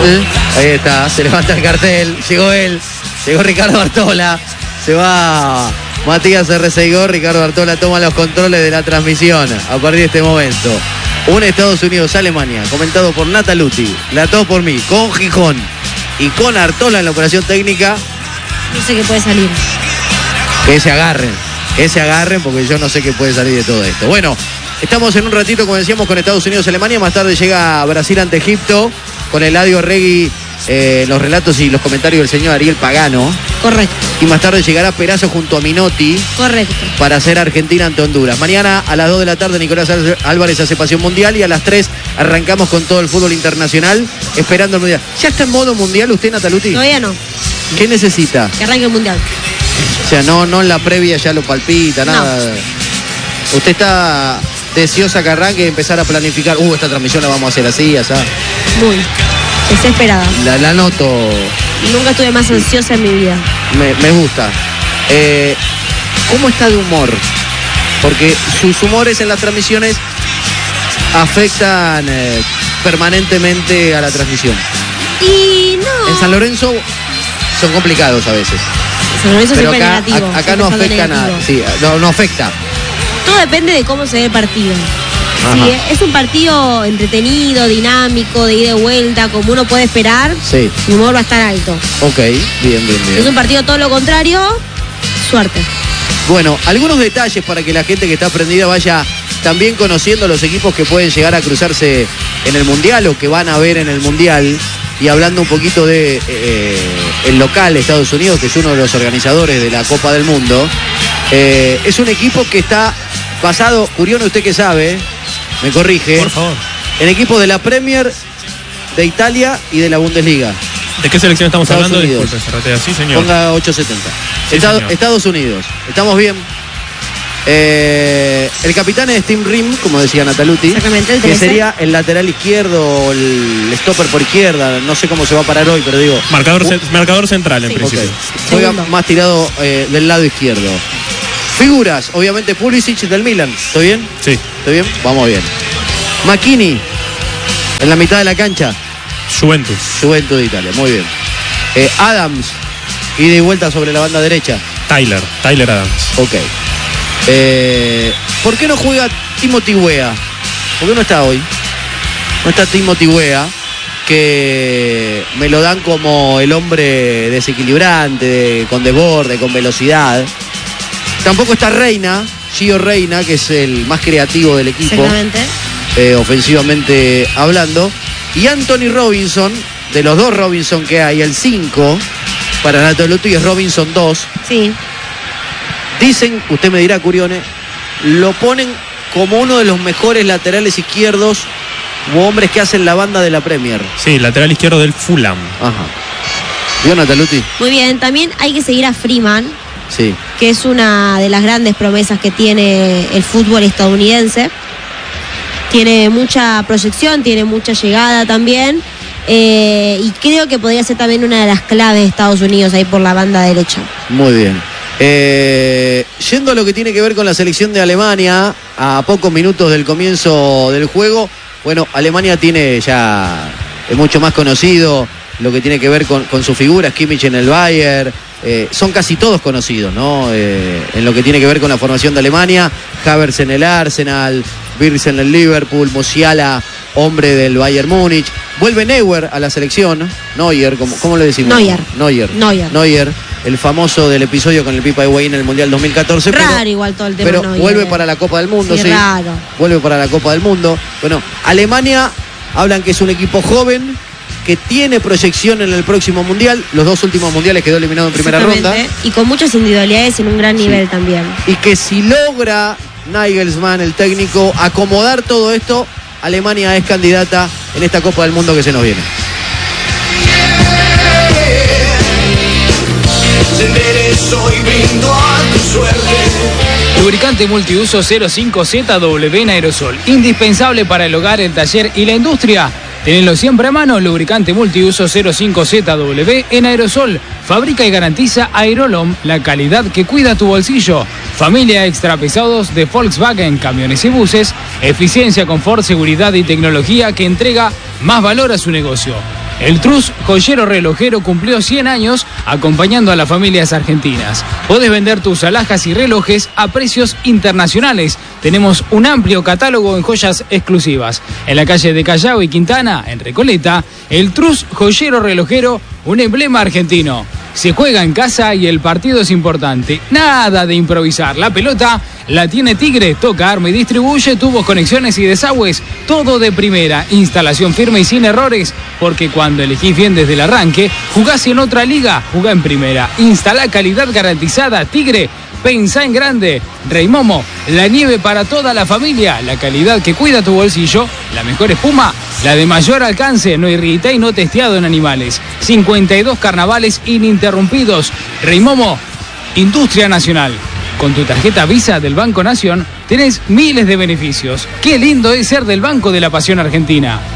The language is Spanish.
Ahí está, se levanta el cartel, llegó él, llegó Ricardo Bartola, se va Matías R6Go, Ricardo Bartola toma los controles de la transmisión a partir de este momento. Un Estados Unidos-Alemania, comentado por Nataluti, relatado por mí, con Gijón y con Artola en la operación técnica. No sé qué puede salir. Que se agarren, porque yo no sé qué puede salir de todo esto. Bueno, estamos en un ratito, como decíamos, con Estados Unidos-Alemania. Más tarde llega Brasil ante Egipto, con Eladio Regui, los relatos y los comentarios del señor Ariel Pagano. Correcto. Y más tarde llegará Perazo junto a Minotti. Correcto. Para hacer Argentina ante Honduras. Mañana a las 2 de la tarde Nicolás Álvarez hace Pasión Mundial y a las 3 arrancamos con todo el fútbol internacional esperando el Mundial. ¿Ya está en modo Mundial usted, Nataluti? Todavía no. ¿Qué necesita? Que arranque el Mundial. O sea, no en la previa ya lo palpita, nada. No. Usted está deseosa que arranque y empezar a planificar. Esta transmisión la vamos a hacer así, así. Muy desesperada. La noto. Nunca estuve más ansiosa en mi vida. Me gusta. ¿Cómo está de humor? Porque sus humores en las transmisiones afectan permanentemente a la transmisión. Y no. En San Lorenzo son complicados a veces. San Lorenzo pero siempre acá, negativo. Acá no afecta nada. Sí, no afecta. Todo depende de cómo se ve el partido. Si es un partido entretenido, dinámico, de ida y vuelta, como uno puede esperar, sí, mi humor va a estar alto. Ok, bien. Si es un partido todo lo contrario, suerte. Bueno, algunos detalles para que la gente que está prendida vaya también conociendo los equipos que pueden llegar a cruzarse en el Mundial o que van a ver en el Mundial. Y hablando un poquito de el local, Estados Unidos, que es uno de los organizadores de la Copa del Mundo, es un equipo que está basado, Curione, usted que sabe, me corrige, por favor, en equipos de la Premier, de Italia y de la Bundesliga. ¿De qué selección estamos Estados hablando? Unidos. Disculpe, Zarratea. Sí, señor. Ponga 870. Sí, Estados Unidos. ¿Estamos bien? El capitán es Tim Rim, como decía Nataluti, exactamente, que sería el lateral izquierdo, el stopper por izquierda, no sé cómo se va a parar hoy, pero digo... Marcador central, en principio. Okay. Juega más tirado del lado izquierdo. Figuras, obviamente Pulisic del Milan, ¿estoy bien? Sí. ¿Estoy bien? Vamos bien. McKinney, en la mitad de la cancha. Juventus de Italia, muy bien. Adams, ida y vuelta sobre la banda derecha. Tyler Adams. Ok. ¿Por qué no juega Timothy Weah? ¿Por qué no está hoy? No está Timothy Weah, que me lo dan como el hombre desequilibrante, con desborde, con velocidad. Tampoco está Gio Reyna, que es el más creativo del equipo. Exactamente. Ofensivamente hablando. Y Anthony Robinson, de los dos Robinson que hay, el 5 para Nataluti es Robinson 2. Sí. Dicen, usted me dirá, Curione, lo ponen como uno de los mejores laterales izquierdos u hombres que hacen la banda de la Premier. Sí, lateral izquierdo del Fulham. Ajá. ¿Vio, Nataluti? Muy bien, también hay que seguir a Freeman, sí, que es una de las grandes promesas que tiene el fútbol estadounidense. Tiene mucha proyección, tiene mucha llegada también. Y creo que podría ser también una de las claves de Estados Unidos ahí por la banda derecha. Muy bien. Yendo a lo que tiene que ver con la selección de Alemania, a pocos minutos del comienzo del juego, bueno, Alemania tiene ya, es mucho más conocido lo que tiene que ver con sus figuras, Kimmich en el Bayern, son casi todos conocidos, ¿no? En lo que tiene que ver con la formación de Alemania, Havertz en el Arsenal, Wirtz en el Liverpool, Musiala, hombre del Bayern Múnich. Vuelve Neuer a la selección, Neuer, ¿cómo le decimos? Neuer, el famoso del episodio con el Pipa de Higuaín en el Mundial 2014. Raro igual todo el tema. Pero Neuer vuelve para la Copa del Mundo, sí. Raro. Vuelve para la Copa del Mundo. Bueno, Alemania hablan que es un equipo joven, que tiene proyección en el próximo Mundial. Los dos últimos Mundiales quedó eliminado en primera ronda. Y con muchas individualidades en un gran nivel también. Y que si logra Nagelsmann, el técnico, acomodar todo esto, Alemania es candidata en esta Copa del Mundo que se nos viene. Lubricante multiuso 05ZW en aerosol, indispensable para el hogar, el taller y la industria. Tenelo siempre a mano, lubricante multiuso 05ZW en aerosol. Fabrica y garantiza Aerolom, la calidad que cuida tu bolsillo. Familia extra pesados de Volkswagen, camiones y buses. Eficiencia, confort, seguridad y tecnología que entrega más valor a su negocio. El Trus Joyero Relojero cumplió 100 años acompañando a las familias argentinas. Podés vender tus alhajas y relojes a precios internacionales. Tenemos un amplio catálogo en joyas exclusivas. En la calle de Callao y Quintana, en Recoleta, el Trus Joyero Relojero, un emblema argentino. Se juega en casa y el partido es importante. Nada de improvisar. La pelota la tiene Tigre. Toca, arma y distribuye. Tubos, conexiones y desagües. Todo de primera. Instalación firme y sin errores. Porque cuando elegís bien desde el arranque, jugás en otra liga. Jugá en primera. Instalá calidad garantizada. Tigre. Pensá en grande. Rey Momo, la nieve para toda la familia, la calidad que cuida tu bolsillo, la mejor espuma, la de mayor alcance, no irrita y no testeado en animales. 52 carnavales ininterrumpidos. Rey Momo, Industria Nacional. Con tu tarjeta Visa del Banco Nación tenés miles de beneficios. Qué lindo es ser del Banco de la Pasión Argentina.